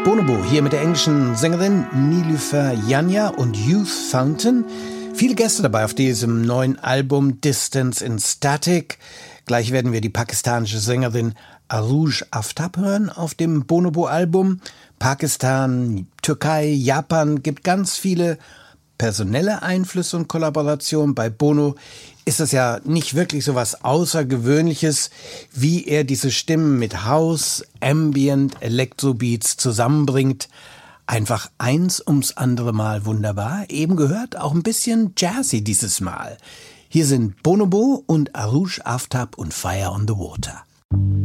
Bonobo hier mit der englischen Sängerin Nilüfer Yanya und Youth Fountain. Viele Gäste dabei auf diesem neuen Album Distance in Static. Gleich werden wir die pakistanische Sängerin Arooj Aftab hören auf dem Bonobo-Album. Pakistan, Türkei, Japan gibt ganz viele personelle Einflüsse und Kollaborationen. Bei Bono ist es ja nicht wirklich so was Außergewöhnliches, wie er diese Stimmen mit House, Ambient, Electrobeats zusammenbringt. Einfach eins ums andere Mal wunderbar. Eben gehört auch ein bisschen Jazzy dieses Mal. Hier sind Bonobo und Arooj Aftab und Fire on the Water.